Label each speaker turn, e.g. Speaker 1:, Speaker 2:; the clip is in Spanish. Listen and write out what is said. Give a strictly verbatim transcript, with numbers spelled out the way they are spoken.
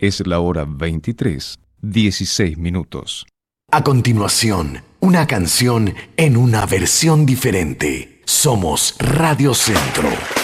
Speaker 1: Es la hora veintitrés, dieciséis minutos.
Speaker 2: A continuación, una canción en una versión diferente. Somos Radio Centro.